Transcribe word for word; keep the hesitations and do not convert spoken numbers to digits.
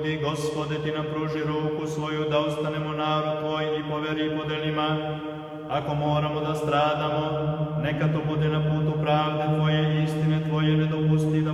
Ti, Gospode, Ti nam pruži ruku svoju da ostanemo narod Tvoj i po veri i po delima. Ako moramo da stradamo, neka to bude na putu pravde Tvoje i istine Tvoje, ne dopusti da